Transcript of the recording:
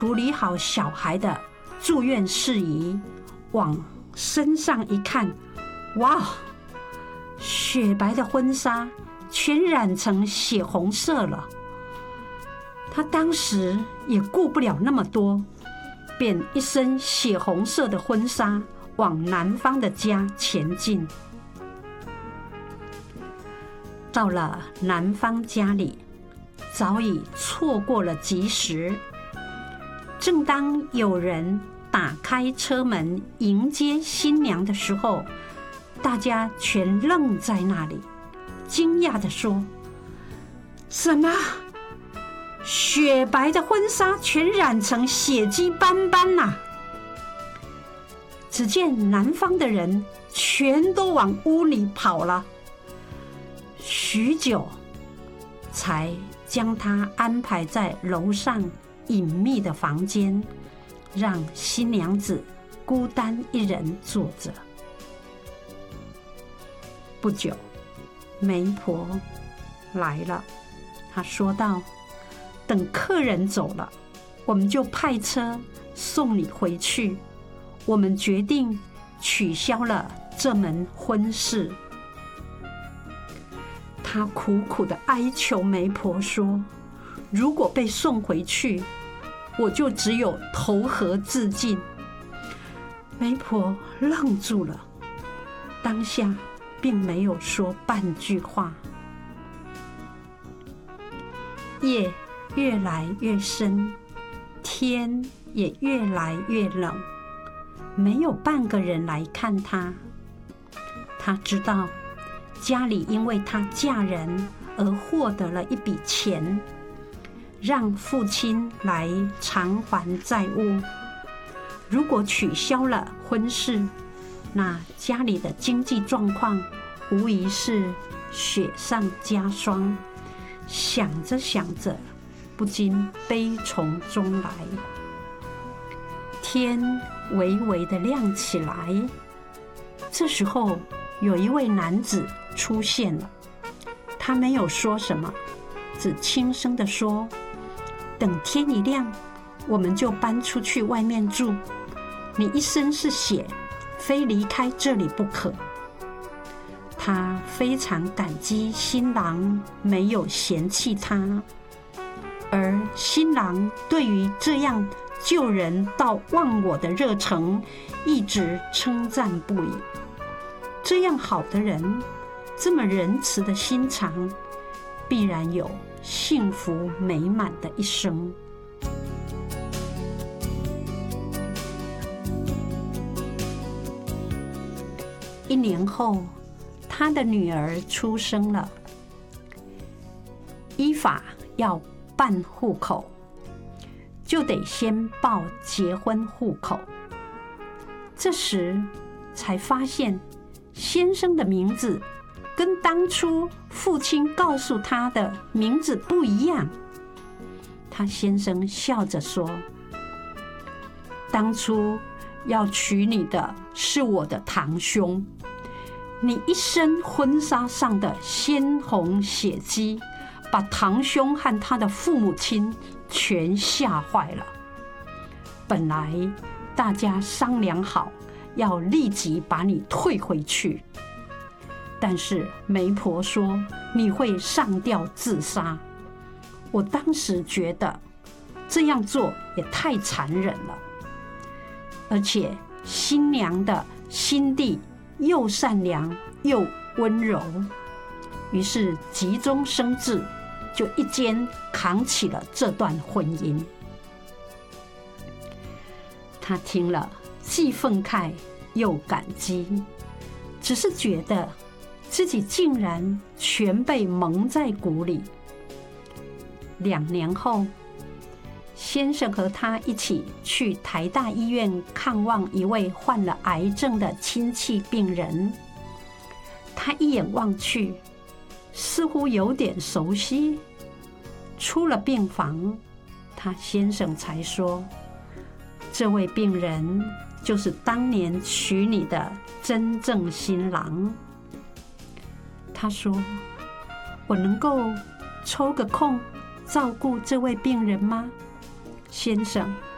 处理好小孩的住院事宜，往身上一看，哇，雪白的婚纱全染成血红色了。他当时也顾不了那么多，便一身血红色的婚纱往男方的家前进。到了男方家里，早已错过了吉时。正当有人打开车门迎接新娘的时候，大家全愣在那里，惊讶地说：“什么？雪白的婚纱全染成血迹斑斑啊！”只见南方的人全都往屋里跑了，许久才将她安排在楼上隐秘的房间，让新娘子孤单一人坐着。不久，媒婆来了，她说道：“等客人走了，我们就派车送你回去。我们决定取消了这门婚事。”他苦苦地哀求媒婆说：“如果被送回去，我就只有投河自尽。”媒婆愣住了，当下并没有说半句话。夜越来越深，天也越来越冷，没有半个人来看她。她知道家里因为她嫁人而获得了一笔钱，让父亲来偿还债务。如果取消了婚事，那家里的经济状况无疑是雪上加霜。想着想着，不禁悲从中来。天微微的亮起来，这时候有一位男子出现了。他没有说什么，只轻声地说：“等天一亮，我们就搬出去外面住。你一身是血，非离开这里不可。”他非常感激新郎没有嫌弃他，而新郎对于这样救人到忘我的热诚一直称赞不已。这样好的人，这么仁慈的心肠，必然有幸福美满的一生。1年后，他的女儿出生了，依法要办户口，就得先报结婚户口。这时才发现，先生的名字跟当初父亲告诉他的名字不一样。他先生笑着说：“当初要娶你的是我的堂兄，你一身婚纱上的鲜红血迹，把堂兄和他的父母亲全吓坏了。本来大家商量好要立即把你退回去，但是媒婆说你会上吊自杀。我当时觉得这样做也太残忍了，而且新娘的心地又善良又温柔，于是急中生智，就一肩扛起了这段婚姻。他听了，既愤慨又感激，只是觉得自己竟然全被蒙在鼓里。2年后，先生和他一起去台大医院看望一位患了癌症的亲戚病人。他一眼望去，似乎有点熟悉。出了病房，他先生才说：“这位病人就是当年娶你的真正新郎。”他说：“我能够抽个空照顾这位病人吗？”先生